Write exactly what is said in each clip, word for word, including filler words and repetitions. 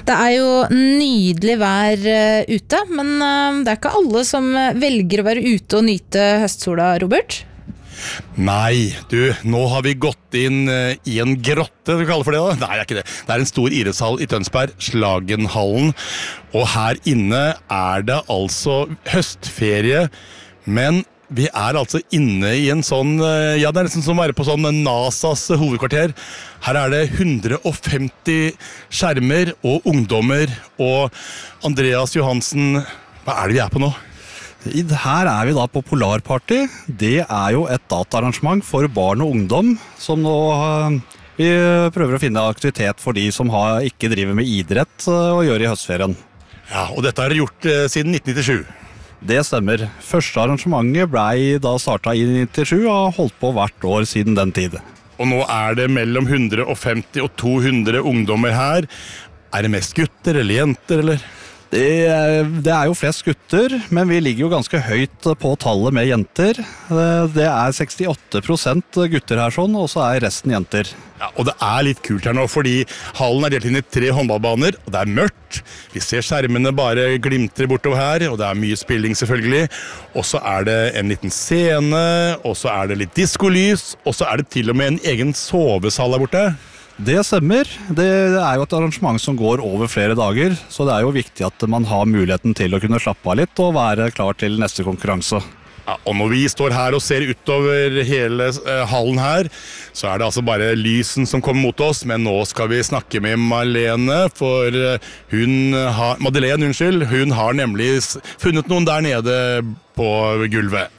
Det er jo nydelig vær ute, men det er ikke alle som velger å være ute og nyte høstsola, Robert. Nei, du, nå har vi gått inn i en grotte, vi kaller for det da. Nei, det er ikke det. Det er en stor idrettshall i Tønsberg, Slagenhallen, og her inne er det altså høstferie, men vi er altså inne i en sånn, ja det er nesten som å være på sånn NASAs hovedkvarter. Her er det hundre og femti skjermer og ungdommer, og Andreas Johansen, hva er det vi er på nå? Her er vi da på Polarparty. Det er jo et dataarrangement for barn og ungdom, som nå vi prøver å finne aktivitet for de som har, ikke driver med idrett og gjør i høstferien. Ja, og dette har gjort eh, siden nitten nittisju. Det stemmer. Første arrangementet ble da startet i nittisju og har holdt på hvert år siden den tid. Og nå er det mellom hundre og femti og to hundre ungdommer her. Er det mest gutter eller jenter, eller? Det, det er jo flest gutter, men vi ligger jo ganske høyt på tallet med jenter. Det er sekstiåtte prosent gutter her sånn, og så er resten jenter. Ja, og det er litt kult her nå, fordi hallen er delt inn i tre håndballbaner, og det er mørkt. Vi ser skjermene bare glimtre bortover her, og det er mye spilling selvfølgelig. Og så er det en liten scene, og så er det litt diskolys, og så er det til og med en egen sovesal der borte. Det stemmer. Det er jo et arrangement som går over flere dager, så det er jo viktig at man har muligheten til å kunne slappe av litt og være klar til neste konkurranse. Ja, og når vi står her og ser utover hele uh, hallen her, så er det altså bare lysen som kommer mot oss, men nå skal vi snakke med Marlene, for uh, hun har, Madeleine, unnskyld, hun har nemlig funnet noen der nede på gulvet.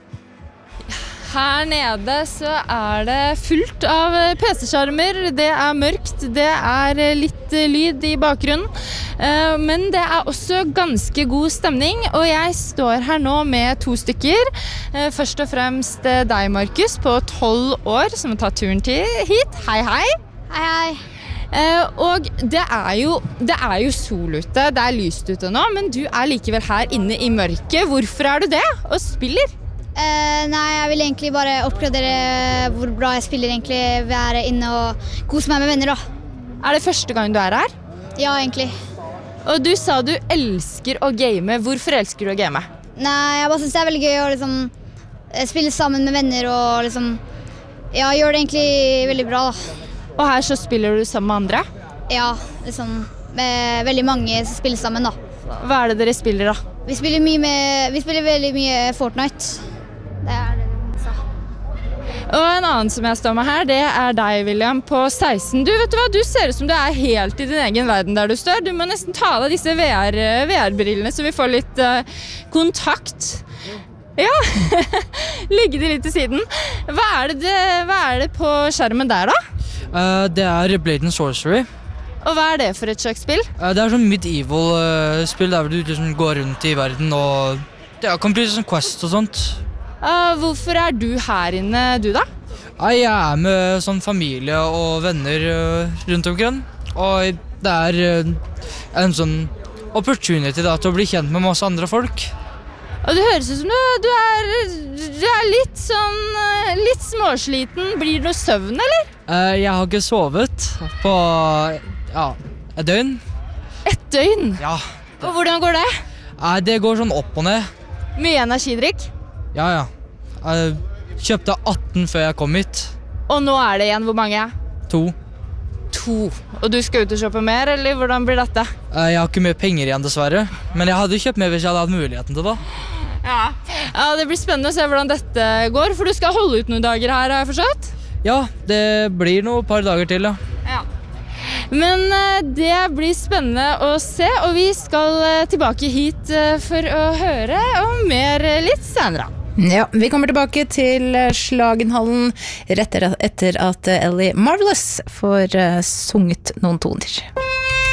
Her nede så er det fullt av P C-skjermer, det er mørkt, det er litt lyd i bakgrunnen, men det er også ganske god stemning, og jeg står her nå med to stykker. Først og fremst deg, Markus, på tolv år, som har tatt turen til hit. Hei, hei. Hei, hei. Uh, og det er, jo, det er jo sol ute, det er lyst ute nå, men du er likevel her inne i mørket. Hvorfor er du det og spiller? Uh, nei, jeg vil egentlig bare oppgradere hvor bra jeg spiller, egentlig være inne og kose meg med venner da. Er det første gang du er her? Ja, egentlig. Og du sa du elsker å game. Hvorfor elsker du å game? Nei, jeg bare synes det er veldig gøy å liksom spille sammen med venner og liksom, ja, gjør det egentlig veldig bra da. Og her så spiller du sammen med andre? Ja, liksom med veldig mange som spiller sammen da. Hva er det dere spiller da? Vi spiller, mye med, vi spiller veldig mye Fortnite. Det er det vi sa. Og en annen som jeg står med her, det er deg, William, på seksten. Du, vet du hva? Du ser ut som du er helt i din egen verden der du står. Du må nesten ta av deg disse V R-brillene, så vi får litt uh, kontakt. Ja, ligge de litt til siden. Hva er det, hva er det på skjermen der da? Uh, det er Blade and Sorcery. Og hva er det for et slags spill? Uh, det er sånn medieval uh, spill der du liksom går rundt i verden og det kan bli sånn quest og sånt. Uh, hvorfor er du her inne, du da? Uh, jeg er med sånn familie og venner uh, rundt omkring. Og det er uh, en sånn opportunity da, til å bli kjent med masse andre folk. Og det høres ut som du, du, er, du er litt sånn, litt småsliten. Blir det noe søvn, eller? Uh, jeg har ikke sovet på, ja, et døgn. Et døgn? Ja. Og hvordan går det? Uh, det går sånn opp og ned. Mye energidrikk? Ja, ja. Jeg kjøpte atten før jeg kom hit. Og nå er det igjen hvor mange? To. To. Og du skal ut og kjøpe mer, eller hvordan blir dette? Uh, jeg har ikke mer penger igjen, dessverre. Men jeg hadde kjøpt mer hvis jeg hadde hatt muligheten til det. Ja. Ja, det blir spennende å se hvordan dette går, for du skal holde ut noen dager her, har jeg forstått? Ja, det blir noen par dager til, ja. Ja. Men uh, det blir spennende å se, og vi skal uh, tilbake hit uh, for å høre om mer uh, litt senere. Ja, vi kommer tilbake til Slagenhallen rett etter at Ellie Marvelous får uh, sunget noen toner.